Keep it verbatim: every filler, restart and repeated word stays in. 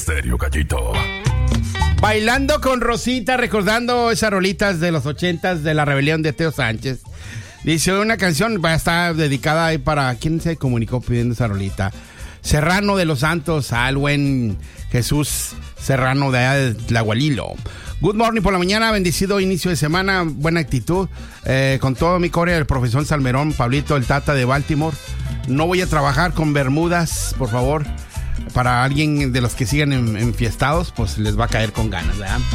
Estéreo Gallito. Bailando con Rosita, recordando esas rolitas de los ochentas de la rebelión de Teo Sánchez. Dice una canción, va a estar dedicada ahí para... ¿Quién se comunicó pidiendo esa rolita? Serrano de los Santos, al buen Jesús Serrano de allá de Tlahualilo. Good morning por la mañana, bendecido inicio de semana, buena actitud. Eh, con todo mi core, el profesor Salmerón, Pablito, el Tata de Baltimore. No voy a trabajar con bermudas, por favor. Para alguien de los que siguen en, enfiestados, pues les va a caer con ganas, ¿verdad?